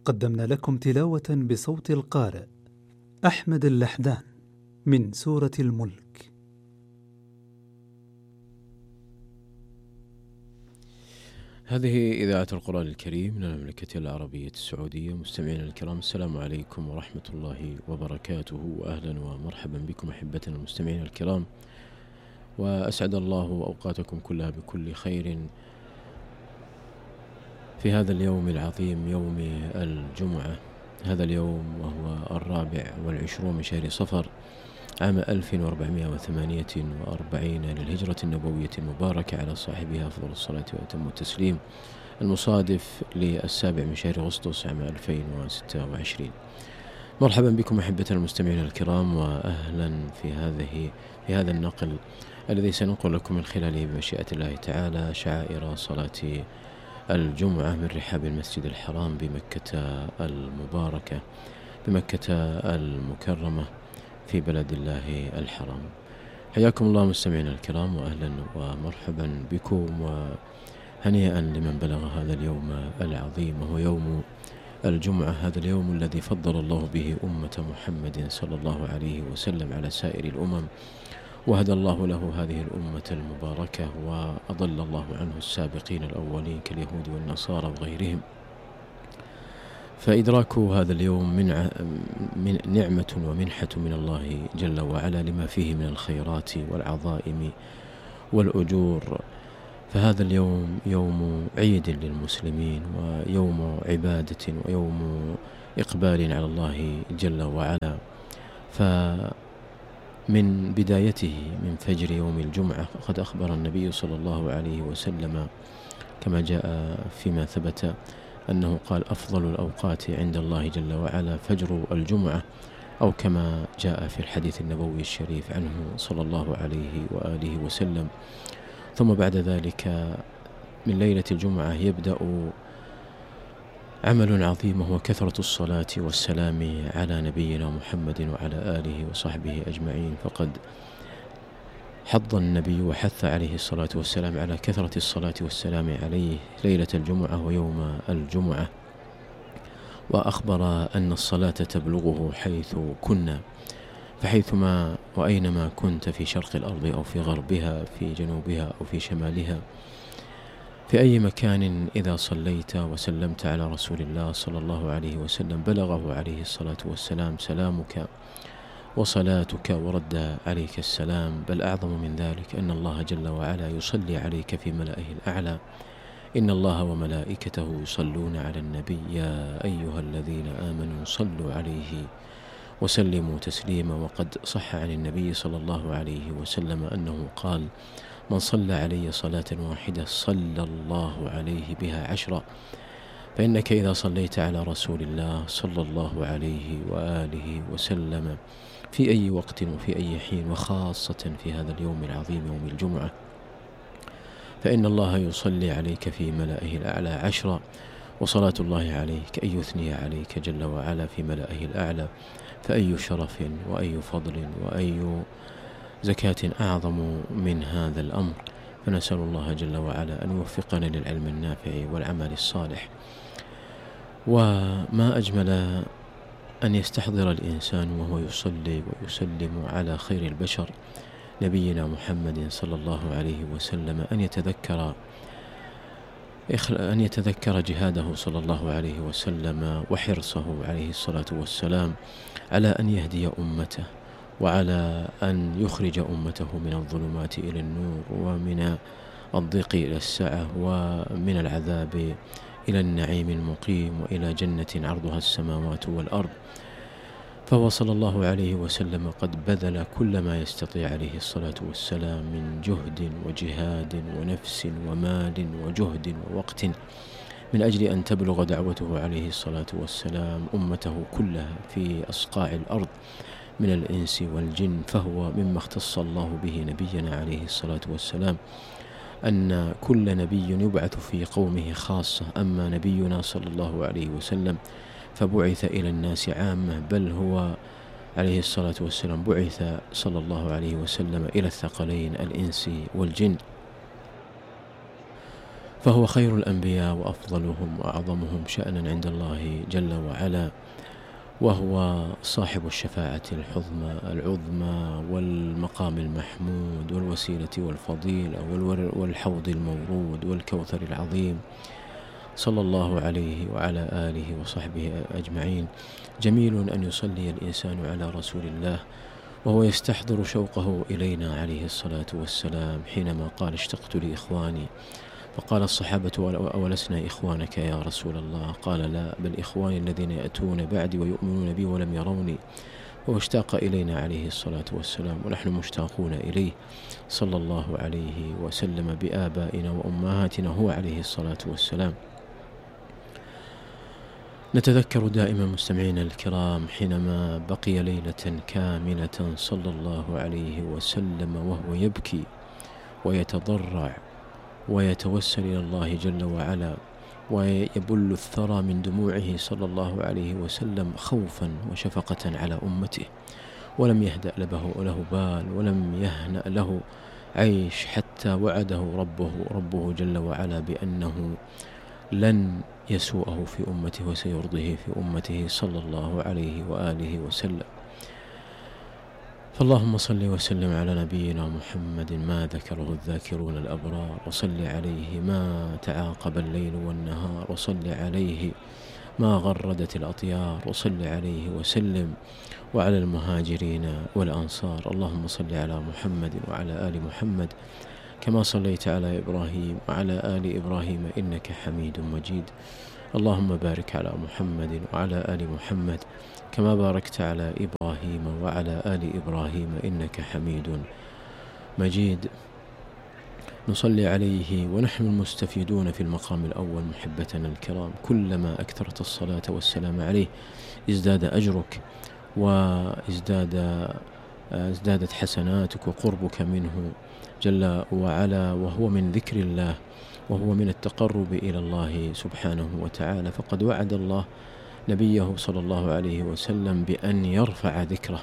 قدمنا لكم تلاوة بصوت القارئ أحمد اللحدان من سورة الملك. هذه إذاعة القرآن الكريم من المملكة العربية السعودية. مستمعينا الكرام، السلام عليكم ورحمة الله وبركاته، وأهلا ومرحبا بكم أحبتنا المستمعين الكرام، وأسعد الله أوقاتكم كلها بكل خير في هذا اليوم العظيم، يوم الجمعة. هذا اليوم وهو 24 من شهر صفر عام 1448 للهجرة النبوية المباركة، على صاحبها أفضل الصلاة وأتم التسليم، المصادف للسابع من شهر أغسطس عام 2026. مرحبا بكم أحبتنا المستمعين الكرام، وأهلا في هذا النقل الذي سننقل لكم من خلاله بمشيئة الله تعالى شعائر صلاة الجمعة من رحاب المسجد الحرام بمكة المباركة، بمكة المكرمة في بلد الله الحرام. حياكم الله مستمعينا الكرام، وأهلا ومرحبا بكم، وهنيئا لمن بلغ هذا اليوم العظيم وهو يوم الجمعة، هذا اليوم الذي فضل الله به أمة محمد صلى الله عليه وسلم على سائر الأمم، وهدى الله له هذه الأمة المباركة، وأضل الله عنه السابقين الأولين كاليهود والنصارى وغيرهم. فإدراك هذا اليوم من نعمة ومنحة من الله جل وعلا لما فيه من الخيرات والعظائم والأجور. فهذا اليوم يوم عيد للمسلمين، ويوم عبادة، ويوم إقبال على الله جل وعلا. فمن بدايته من فجر يوم الجمعة قد أخبر النبي صلى الله عليه وسلم كما جاء فيما ثبت أنه قال: أفضل الأوقات عند الله جل وعلا فجر الجمعة، أو كما جاء في الحديث النبوي الشريف عنه صلى الله عليه وآله وسلم. ثم بعد ذلك من ليلة الجمعة يبدأ عمل عظيم، وهو كثرة الصلاة والسلام على نبينا محمد وعلى آله وصحبه أجمعين. فقد حض النبي وحث عليه الصلاة والسلام على كثرة الصلاة والسلام عليه ليلة الجمعة ويوم الجمعة، وأخبر أن الصلاة تبلغه حيث كنا، فحيثما وأينما كنت، في شرق الأرض أو في غربها، في جنوبها أو في شمالها، في أي مكان إذا صليت وسلمت على رسول الله صلى الله عليه وسلم بلغه عليه الصلاة والسلام سلامك وصلاتك ورد عليك السلام. بل أعظم من ذلك أن الله جل وعلا يصلي عليك في ملائه الأعلى: إن الله وملائكته يصلون على النبي يا أيها الذين آمنوا صلوا عليه وسلموا تسليما. وقد صح عن النبي صلى الله عليه وسلم أنه قال: من صلى علي صلاة واحدة صلى الله عليه بها 10. فإنك إذا صليت على رسول الله صلى الله عليه وآله وسلم في أي وقت وفي أي حين، وخاصة في هذا اليوم العظيم يوم الجمعة، فإن الله يصلي عليك في ملائه الأعلى 10. وصلاة الله عليك أن يثني عليك جل وعلا في ملائه الأعلى، فأي شرف وأي فضل وأي زكاة أعظم من هذا الأمر. فنسأل الله جل وعلا أن يوفقنا للعلم النافع والعمل الصالح. وما أجمل أن يستحضر الإنسان وهو يصلي ويسلم على خير البشر نبينا محمد صلى الله عليه وسلم أن يتذكر جهاده صلى الله عليه وسلم وحرصه عليه الصلاة والسلام على أن يهدي أمته، وعلى أن يخرج أمته من الظلمات إلى النور، ومن الضيق إلى السعة، ومن العذاب إلى النعيم المقيم، وإلى جنة عرضها السماوات والأرض. فهو صلى الله عليه وسلم قد بذل كل ما يستطيع عليه الصلاة والسلام من جهد وجهاد ونفس ومال وجهد ووقت من أجل أن تبلغ دعوته عليه الصلاة والسلام أمته كلها في أصقاع الأرض من الإنس والجن. فهو مما اختص الله به نبينا عليه الصلاة والسلام أن كل نبي يبعث في قومه خاصة، أما نبينا صلى الله عليه وسلم فبعث إلى الناس عامة، بل هو عليه الصلاة والسلام بعث صلى الله عليه وسلم إلى الثقلين الإنس والجن. فهو خير الأنبياء وأفضلهم وأعظمهم شأنا عند الله جل وعلا، وهو صاحب الشفاعة العظمى والمقام المحمود والوسيلة والفضيلة والحوض المورود والكوثر العظيم، صلى الله عليه وعلى آله وصحبه أجمعين. جميل أن يصلي الإنسان على رسول الله وهو يستحضر شوقه إلينا عليه الصلاة والسلام، حينما قال: اشتقت لإخواني. فقال الصحابة: أولسنا إخوانك يا رسول الله؟ قال: لا، بل إخواني الذين يأتون بعدي ويؤمنون بي ولم يروني. وهو اشتاق إلينا عليه الصلاة والسلام، ونحن مشتاقون إليه صلى الله عليه وسلم بآبائنا وأمهاتنا هو عليه الصلاة والسلام. نتذكر دائما مستمعينا الكرام حينما بقي ليلة كاملة صلى الله عليه وسلم وهو يبكي ويتضرع ويتوسل إلى الله جل وعلا، ويبل الثرى من دموعه صلى الله عليه وسلم خوفا وشفقة على أمته، ولم يهدأ له بال ولم يهنأ له عيش، حتى وعده ربه جل وعلا بأنه لن يسوءه في أمته وسيرضيه في أمته صلى الله عليه وآله وسلم. فاللهم صل وسلم على نبينا محمد ما ذكره الذاكرون الأبرار، وصل عليه ما تعاقب الليل والنهار، وصل عليه ما غردت الأطيار، وصل عليه وسلم وعلى المهاجرين والأنصار. اللهم صل على محمد وعلى آل محمد كما صليت على إبراهيم وعلى آل إبراهيم إنك حميد مجيد. اللهم بارك على محمد وعلى آل محمد كما باركت على إبراهيم وعلى آل إبراهيم إنك حميد مجيد. نصلي عليه ونحن المستفيدون في المقام الأول محبتنا الكرام. كلما أكثرت الصلاة والسلام عليه ازداد أجرك ازدادت حسناتك وقربك منه جل وعلا، وهو من ذكر الله وهو من التقرب إلى الله سبحانه وتعالى. فقد وعد الله نبيه صلى الله عليه وسلم بأن يرفع ذكره،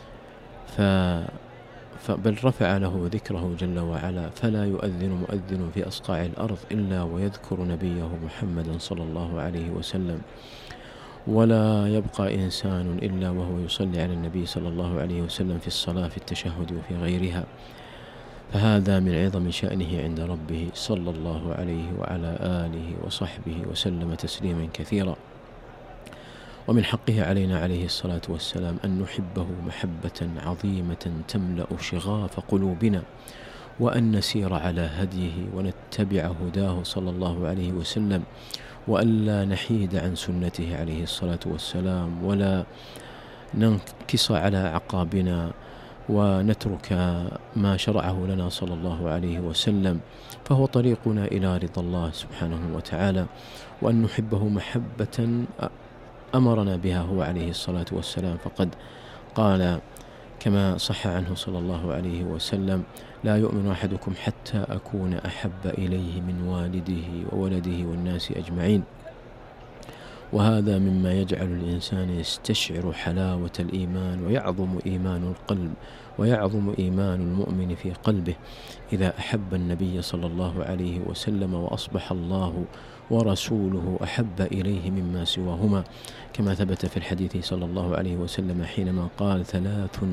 بل رفع له ذكره جل وعلا، فلا يؤذن مؤذن في أصقاع الأرض إلا ويذكر نبيه محمدا صلى الله عليه وسلم، ولا يبقى إنسان إلا وهو يصلي على النبي صلى الله عليه وسلم في الصلاة في التشهد وفي غيرها. فهذا من عظم شأنه عند ربه صلى الله عليه وعلى آله وصحبه وسلم تسليما كثيرا. ومن حقه علينا عليه الصلاة والسلام أن نحبه محبة عظيمة تملأ شغاف قلوبنا، وأن نسير على هديه ونتبع هداه صلى الله عليه وسلم، وألا نحيد عن سنته عليه الصلاة والسلام، ولا ننكص على عقابنا ونترك ما شرعه لنا صلى الله عليه وسلم، فهو طريقنا إلى رضا الله سبحانه وتعالى. وأن نحبه محبة أمرنا بها هو عليه الصلاة والسلام، فقد قال كما صح عنه صلى الله عليه وسلم: لا يؤمن أحدكم حتى أكون أحب إليه من والده وولده والناس أجمعين. وهذا مما يجعل الإنسان يستشعر حلاوة الإيمان، ويعظم إيمان القلب ويعظم إيمان المؤمن في قلبه إذا أحب النبي صلى الله عليه وسلم، وأصبح الله ورسوله أحب إليه مما سواهما، كما ثبت في الحديث صلى الله عليه وسلم حينما قال: ثلاث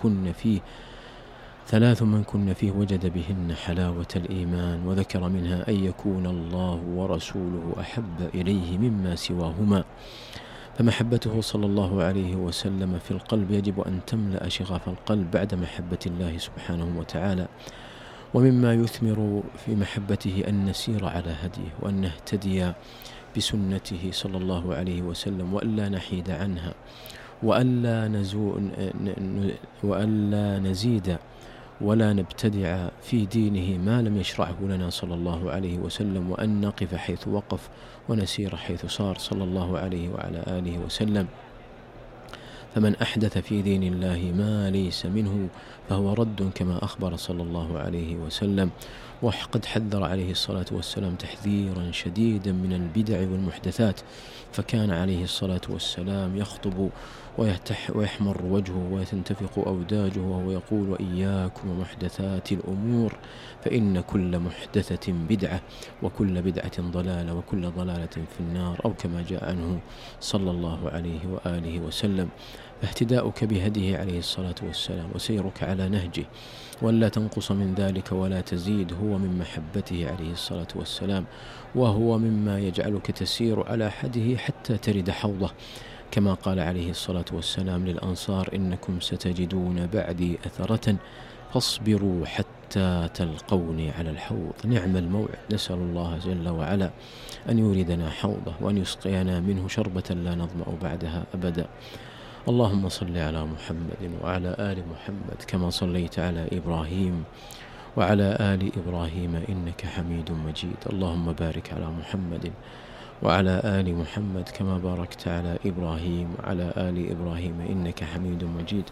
من كن فيه وجد بهن حلاوة الإيمان، وذكر منها أن يكون الله ورسوله أحب إليه مما سواهما. فمحبته صلى الله عليه وسلم في القلب يجب أن تملأ شغاف القلب بعد محبة الله سبحانه وتعالى. ومما يثمر في محبته أن نسير على هديه، وأن نهتدي بسنته صلى الله عليه وسلم، وألا نحيد عنها، وألا نزيد ولا نبتدع في دينه ما لم يشرعه لنا صلى الله عليه وسلم، وأن نقف حيث وقف ونسير حيث صار صلى الله عليه وعلى آله وسلم. فمن أحدث في دين الله ما ليس منه فهو رد كما أخبر صلى الله عليه وسلم. وقد حذر عليه الصلاة والسلام تحذيرا شديدا من البدع والمحدثات، فكان عليه الصلاة والسلام يخطب ويحمر وجهه وتنتفق أوداجه وهو يقول: وإياكم ومحدثات الأمور فإن كل محدثة بدعة وكل بدعة ضلالة وكل ضلالة في النار، أو كما جاء عنه صلى الله عليه وآله وسلم. فاهتداؤك بهديه عليه الصلاة والسلام وسيرك على نهجه ولا تنقص من ذلك ولا تزيد هو من محبته عليه الصلاة والسلام، وهو مما يجعلك تسير على حده حتى ترد حوضه، كما قال عليه الصلاة والسلام للأنصار: إنكم ستجدون بعدي أثرة فاصبروا حتى تلقوني على الحوض. نعم الموعد، نسأل الله جل وعلا أن يوردنا حوضه وأن يسقينا منه شربة لا نظمأ بعدها أبدا. اللهم صل على محمد وعلى آل محمد كما صليت على إبراهيم وعلى آل إبراهيم إنك حميد مجيد. اللهم بارك على محمد وعلى آل محمد كما باركت على إبراهيم وعلى آل إبراهيم إنك حميد مجيد.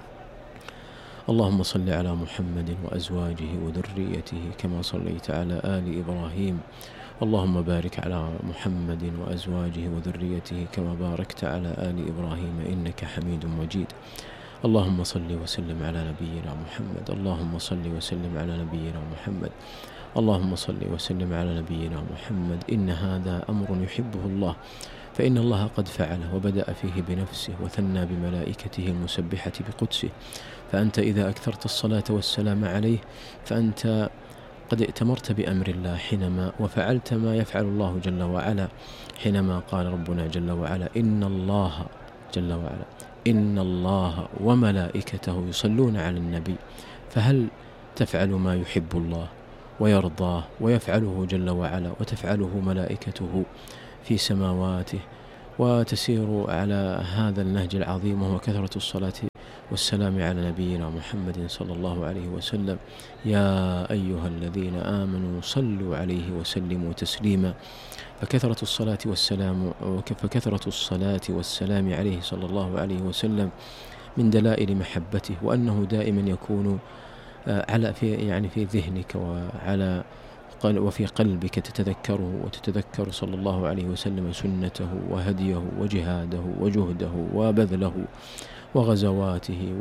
اللهم صل على محمد وأزواجه وذريته كما صليت على آل إبراهيم. اللهم بارك على محمد وأزواجه وذريته كما باركت على آل إبراهيم إنك حميد مجيد. اللهم صل وسلم على نبينا محمد. اللهم صل وسلم على نبينا محمد. اللهم صل وسلم على نبينا محمد. إن هذا أمر يحبه الله، فإن الله قد فعله وبدأ فيه بنفسه وثنى بملائكته المسبحة بقدسه. فأنت إذا أكثرت الصلاة والسلام عليه فأنت قد ائتمرت بأمر الله حينما وفعلت ما يفعل الله جل وعلا، حينما قال ربنا جل وعلا: إن الله جل وعلا إن الله وملائكته يصلون على النبي. فهل تفعل ما يحب الله ويرضاه ويفعله جل وعلا وتفعله ملائكته في سماواته وتسير على هذا النهج العظيم وهو كثرة الصلاة والسلام على نبينا محمد صلى الله عليه وسلم؟ يا أيها الذين آمنوا صلوا عليه وسلموا تسليما. فكثرة الصلاة والسلام عليه صلى الله عليه وسلم من دلائل محبته، وأنه دائما يكون في ذهنك وفي قلبك تتذكره وتتذكر صلى الله عليه وسلم سنته وهديه وجهاده وجهده وبذله وغزواته،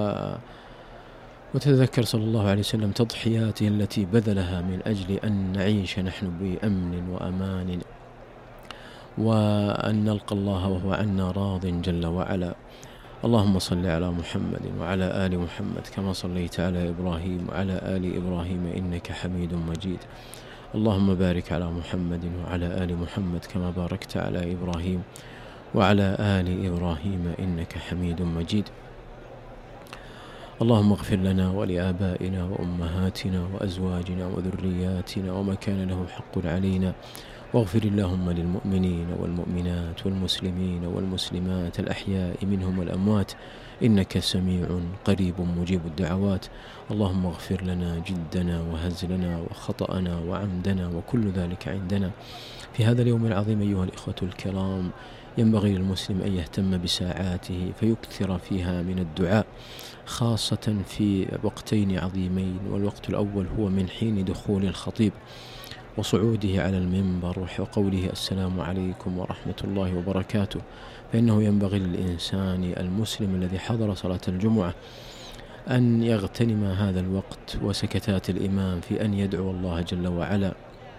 وتذكر صلى الله عليه وسلم تضحياته التي بذلها من أجل أن نعيش نحن بأمن وأمان وأن نلقى الله وهو عنا راض جل وعلا. اللهم صل على محمد وعلى آل محمد كما صليت على إبراهيم وعلى آل إبراهيم إنك حميد مجيد. اللهم بارك على محمد وعلى آل محمد كما باركت على إبراهيم وعلى آل إبراهيم إنك حميد مجيد. اللهم اغفر لنا ولآبائنا وأمهاتنا وأزواجنا وذرياتنا وما كان له حق علينا، واغفر اللهم للمؤمنين والمؤمنات والمسلمين والمسلمات الأحياء منهم والأموات إنك سميع قريب مجيب الدعوات. اللهم اغفر لنا جدنا وهزلنا وخطأنا وعمدنا وكل ذلك عندنا. في هذا اليوم العظيم أيها الإخوة الكرام ينبغي للمسلم أن يهتم بساعاته فيكثر فيها من الدعاء، خاصة في وقتين عظيمين. والوقت الأول هو من حين دخول الخطيب وصعوده على المنبر وقوله: السلام عليكم ورحمة الله وبركاته. فإنه ينبغي للإنسان المسلم الذي حضر صلاة الجمعة أن يغتنم هذا الوقت وسكتات الإمام في أن يدعو الله جل وعلا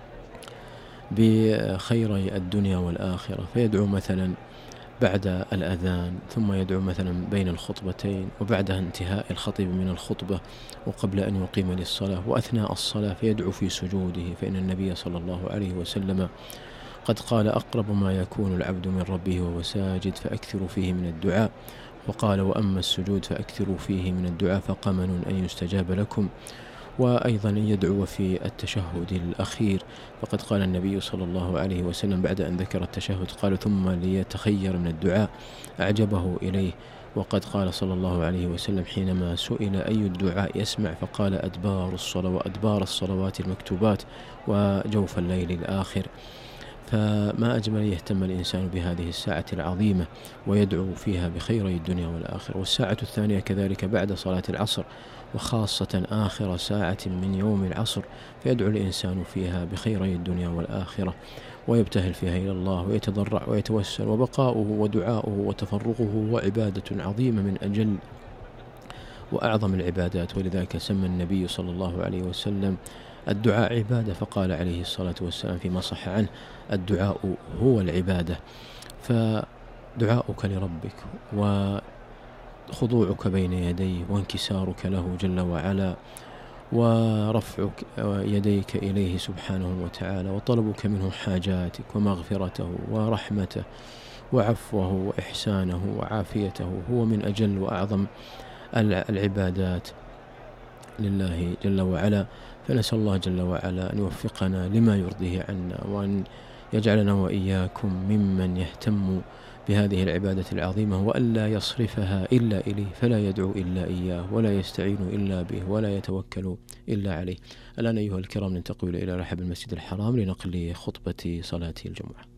بخيري الدنيا والآخرة، فيدعو مثلا بعد الأذان، ثم يدعو مثلا بين الخطبتين، وبعدها انتهاء الخطيب من الخطبة وقبل أن يقيم للصلاة، وأثناء الصلاة فيدعو في سجوده. فإن النبي صلى الله عليه وسلم قد قال: أقرب ما يكون العبد من ربه وهو ساجد فأكثروا فيه من الدعاء. وقال: وأما السجود فأكثروا فيه من الدعاء فقمن أن يستجاب لكم. وأيضا يدعو في التشهد الأخير، فقد قال النبي صلى الله عليه وسلم بعد أن ذكر التشهد قال: ثم ليتخير من الدعاء أعجبه إليه. وقد قال صلى الله عليه وسلم حينما سئل أي الدعاء يسمع فقال: أدبار الصلوات المكتوبات وجوف الليل الآخر. فما أجمل أن يهتم الإنسان بهذه الساعة العظيمة ويدعو فيها بخيري الدنيا والآخرة. والساعة الثانية كذلك بعد صلاة العصر، وخاصة آخر ساعة من يوم العصر، فيدعو الإنسان فيها بخيري الدنيا والآخرة، ويبتهل فيها إلى الله ويتضرع ويتوسل. وبقاؤه ودعاؤه وتفرغه وعبادة عظيمة من أجل وأعظم العبادات. ولذلك سمى النبي صلى الله عليه وسلم الدعاء عبادة، فقال عليه الصلاة والسلام فيما صح عنه: الدعاء هو العبادة. فدعاؤك لربك وخضوعك بين يديه وانكسارك له جل وعلا ورفعك يديك إليه سبحانه وتعالى وطلبك منه حاجاتك ومغفرته ورحمته وعفوه وإحسانه وعافيته هو من أجل وأعظم العبادات لله جل وعلا. فنسأل الله جل وعلا أن يوفقنا لما يرضيه عنا، وأن يجعلنا وإياكم ممن يهتم بهذه العبادة العظيمة وألا يصرفها إلا إليه، فلا يدعو إلا إياه ولا يستعين إلا به ولا يتوكل إلا عليه. الآن أيها الكرام ننتقل إلى رحب المسجد الحرام لنقل خطبة صلاة الجمعة.